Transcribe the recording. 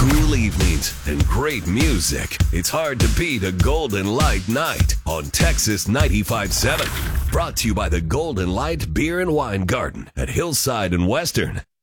Cool evenings and great music. It's hard to beat a Golden Light night on Texas 95.7. Brought to you by the Golden Light Beer and Wine Garden at Hillside and Western.